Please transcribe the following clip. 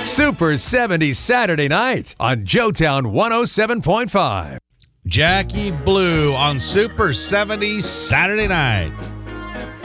Super 70 Saturday night on Joetown 107.5. Jackie Blue on Super 70 Saturday night.